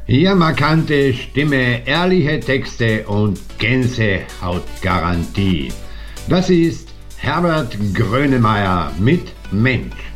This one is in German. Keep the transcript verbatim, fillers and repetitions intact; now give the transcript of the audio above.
Ja, markante Stimme, ehrliche Texte und Gänsehautgarantie. Das ist Herbert Grönemeyer mit Mensch.